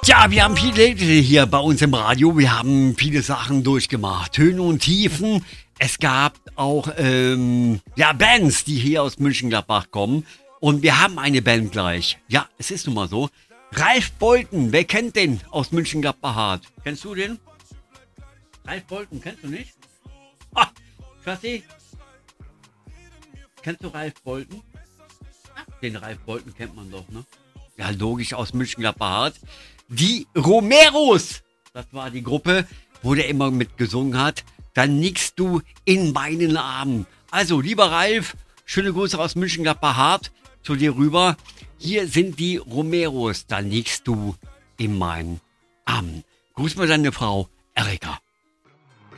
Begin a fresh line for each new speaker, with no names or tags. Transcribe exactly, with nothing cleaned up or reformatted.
Ja, wir haben viele hier bei uns im Radio. Wir haben viele Sachen durchgemacht. Höhen und Tiefen. Es gab auch ähm, ja, Bands, die hier aus Mönchengladbach kommen. Und wir haben eine Band gleich. Ja, es ist nun mal so. Ralf Bolten, wer kennt den aus Mönchengladbach hart? Kennst du den? Ralf Bolten, kennst du nicht? Ah, Schatzi? Kennst du Ralf Bolten? Den Ralf Bolten kennt man doch, ne? Ja, logisch, aus Mönchengladbach hart. Die Romeros, das war die Gruppe, wo der immer mitgesungen hat. Dann nickst du in meinen Armen. Also, lieber Ralf, schöne Grüße aus Mönchengladbach hart zu dir rüber. Hier sind die Romeros, dann nickst du in meinen Armen. Grüß mal deine Frau, Erika.